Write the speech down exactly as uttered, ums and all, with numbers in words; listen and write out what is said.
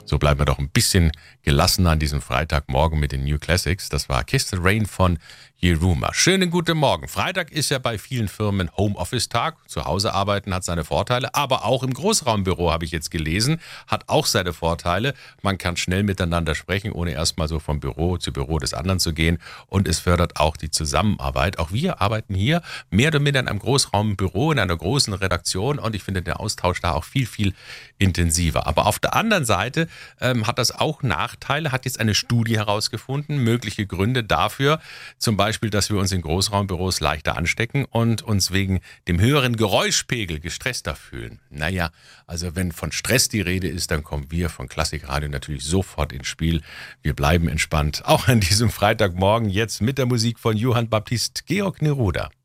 So bleiben wir doch ein bisschen gelassener an diesem Freitagmorgen mit den New Classics. Das war Kiss the Rain von Yiruma. Schönen guten Morgen. Freitag ist ja bei vielen Firmen Homeoffice-Tag. Zu Hause arbeiten hat seine Vorteile, aber auch im Großraumbüro, habe ich jetzt gelesen, hat auch seine Vorteile. Man kann schnell miteinander sprechen, ohne erstmal so vom Büro zu Büro des anderen zu gehen. Und es fördert auch die Zusammenarbeit. Auch wir arbeiten hier mehr oder minder in einem Großraumbüro, in einer großen Redaktion. Und ich finde den Austausch da auch viel, viel intensiver. Aber auf der anderen Seite ähm, hat das auch Nachteile, hat jetzt eine Studie herausgefunden, mögliche Gründe dafür, zum Beispiel, dass wir uns in Großraumbüros leichter anstecken und uns wegen dem höheren Geräuschpegel gestresster fühlen. Naja, also wenn von Stress die Rede ist, dann kommen wir von Klassikradio natürlich sofort ins Spiel. Wir bleiben entspannt, auch an diesem Freitagmorgen jetzt mit der Musik von Johann Baptist Georg Neruda.